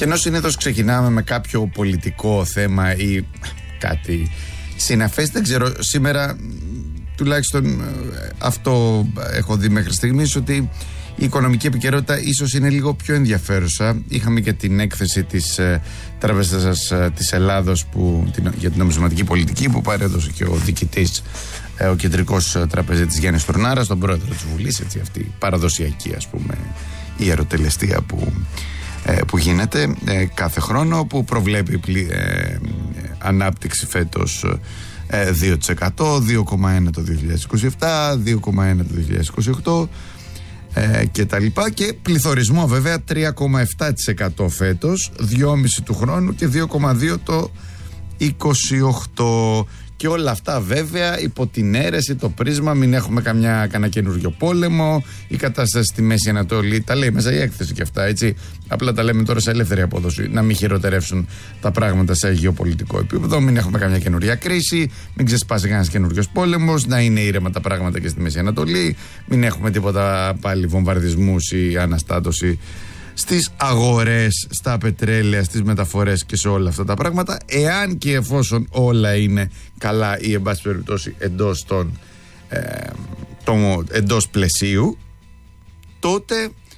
Και ενώ συνήθως ξεκινάμε με κάποιο πολιτικό θέμα ή κάτι συναφές, δεν ξέρω, σήμερα τουλάχιστον αυτό έχω δει μέχρι στιγμής, ότι η οικονομική επικαιρότητα ίσως είναι λίγο πιο ενδιαφέρουσα. Είχαμε και την έκθεση της Τράπεζας της Ελλάδος για την νομισματική πολιτική, που παρέδωσε και ο διοικητής, ο κεντρικός τραπεζίτης Γιάννης Τουρνάρας, τον πρόεδρο της Βουλής, έτσι, αυτή η παραδοσιακή, ας πούμε, ιεροτελεστία που γίνεται κάθε χρόνο, που προβλέπει ανάπτυξη φέτος 2%, 2,1% το 2027, 2,1% το 2028 και τα λοιπά, και πληθωρισμό βέβαια 3,7% φέτος, 2,5% του χρόνου και 2,2% το 28%. Και όλα αυτά βέβαια υπό την αίρεση, το πρίσμα, μην έχουμε κανένα καινούριο πόλεμο, η κατάσταση στη Μέση Ανατολή, τα λέει μέσα η έκθεση και αυτά, έτσι. Απλά τα λέμε τώρα σε ελεύθερη απόδοση, να μην χειροτερεύσουν τα πράγματα σε γεωπολιτικό επίπεδο, μην έχουμε καμιά καινούρια κρίση, μην ξεσπάσει κανένας καινούριος πόλεμος, να είναι ήρεμα τα πράγματα και στη Μέση Ανατολή, μην έχουμε τίποτα πάλι βομβαρδισμούς ή αναστάτωση στις αγορές, στα πετρέλαια, στις μεταφορές και σε όλα αυτά τα πράγματα. Εάν και εφόσον όλα είναι καλά ή εν πάση περιπτώσει εντός πλαισίου, τότε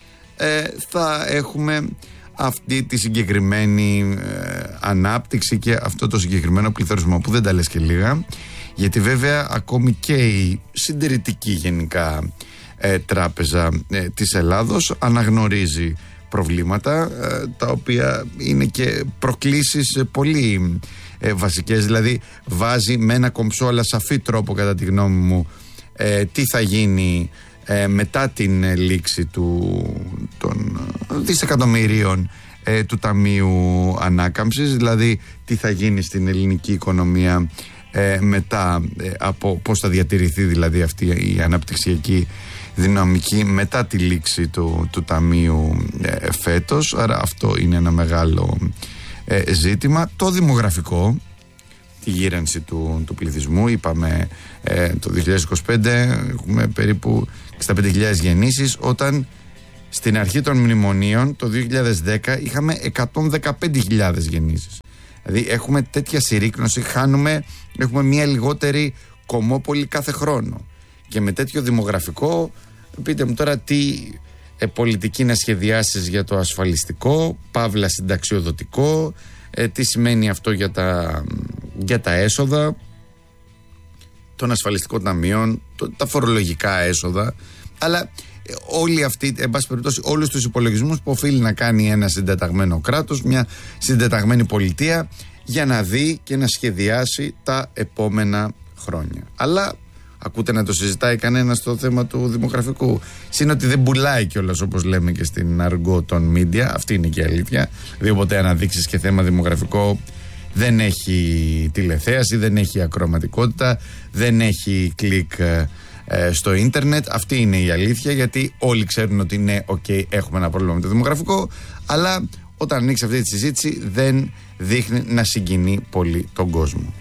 θα έχουμε αυτή τη συγκεκριμένη ανάπτυξη και αυτό το συγκεκριμένο πληθωρισμό, που δεν τα λες και λίγα, γιατί βέβαια ακόμη και η συντηρητική γενικά τράπεζα της Ελλάδος αναγνωρίζει προβλήματα, τα οποία είναι και προκλήσεις πολύ βασικές. Δηλαδή βάζει με ένα κομψό αλλά σαφή τρόπο, κατά τη γνώμη μου, τι θα γίνει μετά την λήξη των δισεκατομμυρίων του Ταμείου Ανάκαμψης, δηλαδή τι θα γίνει στην ελληνική οικονομία μετά από πώς θα διατηρηθεί δηλαδή αυτή η αναπτυξιακή δυναμική μετά τη λήξη του Ταμείου φέτος. Άρα αυτό είναι ένα μεγάλο ζήτημα. Το δημογραφικό, τη γύρανση του πληθυσμού, είπαμε το 2025 έχουμε περίπου 65.000 γεννήσεις, όταν στην αρχή των μνημονίων το 2010 είχαμε 115.000 γεννήσεις. Δηλαδή έχουμε τέτοια συρρίκνωση, έχουμε μια λιγότερη Κομμόπολη κάθε χρόνο. Και με τέτοιο δημογραφικό, πείτε μου τώρα τι πολιτική να σχεδιάσεις για το ασφαλιστικό, παύλα συνταξιοδοτικό, τι σημαίνει αυτό για τα έσοδα των ασφαλιστικών ταμείων, τα φορολογικά έσοδα, αλλά όλοι αυτοί, εν πάση περιπτώσει, όλους τους υπολογισμούς που οφείλει να κάνει ένα συντεταγμένο κράτος, μια συντεταγμένη πολιτεία, για να δει και να σχεδιάσει τα επόμενα χρόνια. Αλλά ακούτε να το συζητάει κανένα στο θέμα του δημογραφικού? Συν ότι δεν πουλάει κιόλας, όπως λέμε και στην αργό των media. Αυτή είναι και η αλήθεια. Δηλαδή, όποτε αναδείξεις και θέμα δημογραφικό, δεν έχει τηλεθέαση, δεν έχει ακροματικότητα, δεν έχει κλικ στο ίντερνετ. Αυτή είναι η αλήθεια, γιατί όλοι ξέρουν ότι ναι, έχουμε ένα πρόβλημα με το δημογραφικό, αλλά όταν ανοίξει αυτή τη συζήτηση δεν δείχνει να συγκινεί πολύ τον κόσμο.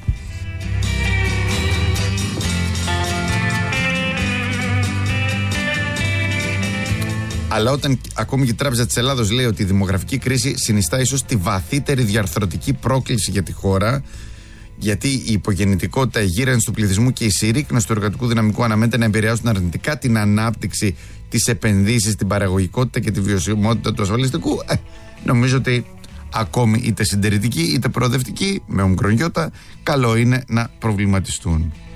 Αλλά όταν ακόμη και η Τράπεζα της Ελλάδος λέει ότι η δημογραφική κρίση συνιστά ίσως τη βαθύτερη διαρθρωτική πρόκληση για τη χώρα, γιατί η υπογεννητικότητα, η γύρανση του πληθυσμού και η συρρίκνωση του εργατικού δυναμικού αναμένεται να επηρεάσουν αρνητικά την ανάπτυξη, τις επενδύσεις, την παραγωγικότητα και τη βιωσιμότητα του ασφαλιστικού, νομίζω ότι ακόμη είτε συντηρητικοί είτε προοδευτικοί, με ομικρον γιώτα, καλό είναι να προβληματιστούν.